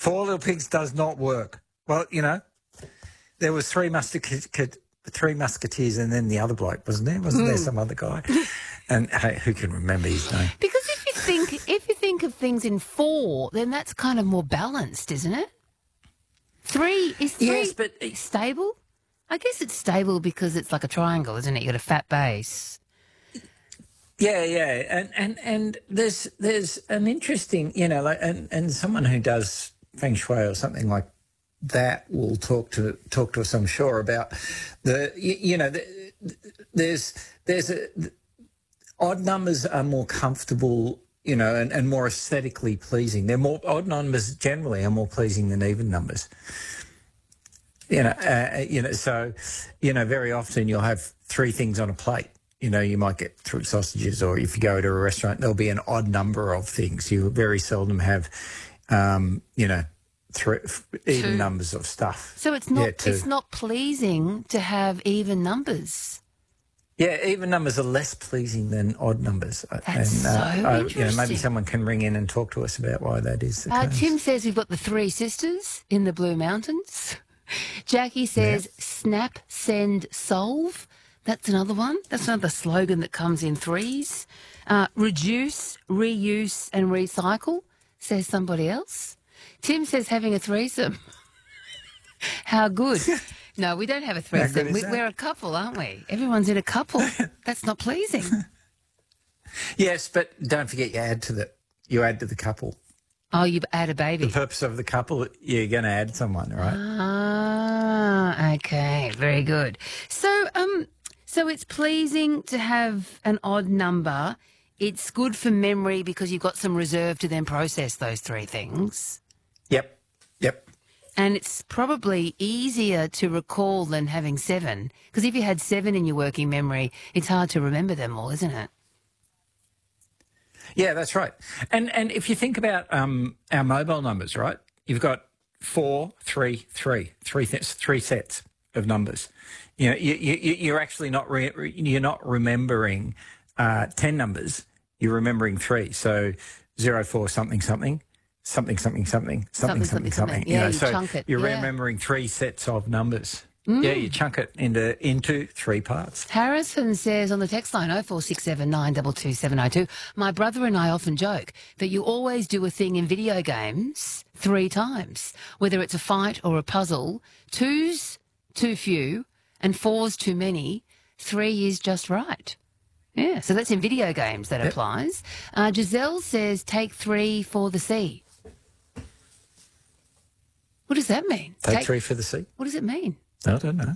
Four Little Pigs does not work. Well, you know, there was three Musketeers and then the other bloke, wasn't there? Wasn't there some other guy? And hey, who can remember his name? Because if you think of things in four, then that's kind of more balanced, isn't it? Three Yes, but stable? I guess it's stable because it's like a triangle, isn't it? You got a fat base. yeah, and there's an interesting, you know, like, and someone who does feng shui or something like that will talk to us, I'm sure, about odd numbers are more comfortable, you know, and more aesthetically pleasing. Odd numbers generally are more pleasing than even numbers. So, very often you'll have three things on a plate. You know, you might get three sausages, or if you go to a restaurant, there'll be an odd number of things. You very seldom have, three even numbers of stuff. So it's not it's not pleasing to have even numbers. Yeah, even numbers are less pleasing than odd numbers. That's interesting. Maybe someone can ring in and talk to us about why that is the case. Tim says we've got the three sisters in the Blue Mountains. Jackie says snap, send, solve. That's another one. That's another slogan that comes in threes. Reduce, reuse and recycle, says somebody else. Tim says having a threesome. How good. No, we don't have a threesome. We're a couple, aren't we? Everyone's in a couple. That's not pleasing. Yes, but don't forget you add to the couple. Oh, you add a baby. The purpose of the couple, you're going to add someone, right? Ah, okay. Very good. So it's pleasing to have an odd number. It's good for memory because you've got some reserve to then process those three things. Yep. And it's probably easier to recall than having seven, because if you had seven in your working memory, it's hard to remember them all, isn't it? Yeah, that's right. And if you think about our mobile numbers, right? You've got 4, 3, 3, three sets of numbers. You know, you're actually you're not remembering 10 numbers. You're remembering 3. So 0, 4, something. Yeah, so chunk it. You're remembering 3 sets of numbers. Yeah, you chunk it into 3 parts. Harrison says on the text line 0467922702, my brother and I often joke that you always do a thing in video games 3 times, whether it's a fight or a puzzle. 2's too few and 4's too many. 3 is just right. Yeah, so that's in video games that applies. Giselle says take 3 for the C. What does that mean? Take 3 for the C? What does it mean? I don't know.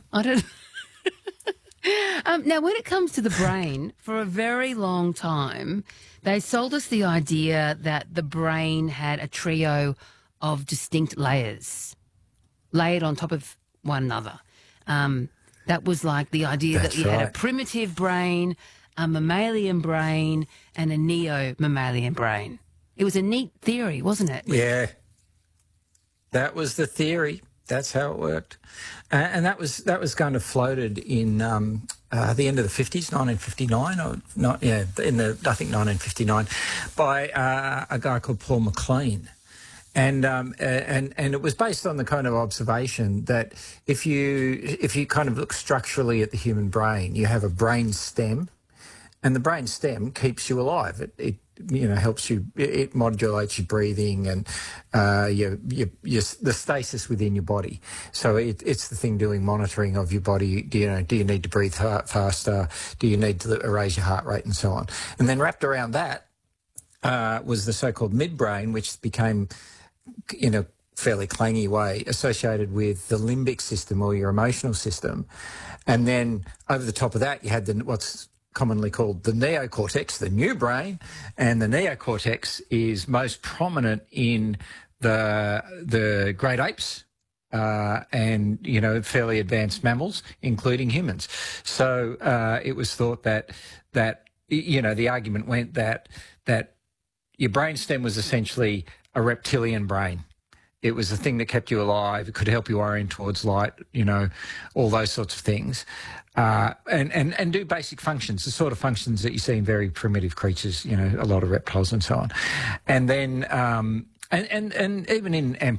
Now, when it comes to the brain, for a very long time, they sold us the idea that the brain had a trio of distinct layers layered on top of one another. That was like the idea that you had a primitive brain, a mammalian brain, and a neo-mammalian brain. It was a neat theory, wasn't it? Yeah. That was the theory. That's how it worked. And that was kind of floated in the end of the 50s, 1959, or not? Yeah, I think 1959, by a guy called Paul MacLean. And it was based on the kind of observation that if you kind of look structurally at the human brain, you have a brain stem, and the brain stem keeps you alive. It helps you. It modulates your breathing and the stasis within your body. So it's the thing doing monitoring of your body. Do you need to breathe faster? Do you need to raise your heart rate and so on? And then wrapped around that was the so-called midbrain, which became, in a fairly clangy way, associated with the limbic system or your emotional system. And then over the top of that, you had what's commonly called the neocortex, the new brain, and the neocortex is most prominent in the great apes and fairly advanced mammals, including humans. So it was thought that the argument went that your brainstem was essentially a reptilian brain. It was the thing that kept you alive. It could help you orient towards light, all those sorts of things. And do basic functions, the sort of functions that you see in very primitive creatures, a lot of reptiles and so on. And then, and even in